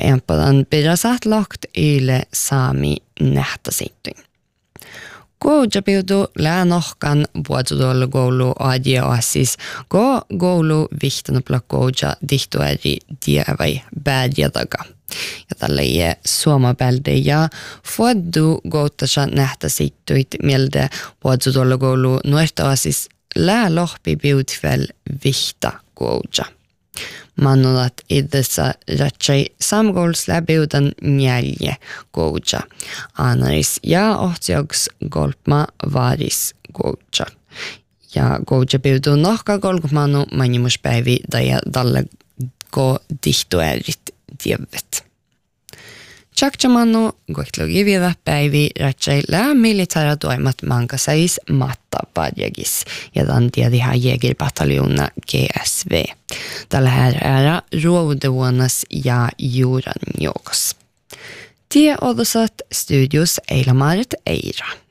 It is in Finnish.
Empadan pirasat lokt yle saami nähtäsittin. Kouja piutu läänohkan vuotudolla koulu adioasis, ko koulu vihtanupla kouja dihtueri dievai bäädjataga. Ja tälle suomapälde ja fuoddu goutasa nähtäsittuit mieltä vuotudolla koulu nuortoasis läälohpi piutvel vihta kouja. Mannunat idessä ratsai samkouls läpiutan njälje kouja. Anaris ja ohtsioks golpma varis kouja. Ja kouja piutuu nohka kolkumannu manimuspäivi tai dalle ko dihtuerit dievet. Tjakjamannu goitlogiviva päivi ratsai lää militæra toimat mankasais mattapadjagis ja dan tiediha jägerbataljonerna GSV. Tällä här roudevuonas ja juuran jokos. Tie odosat studios Eilamarit Eira.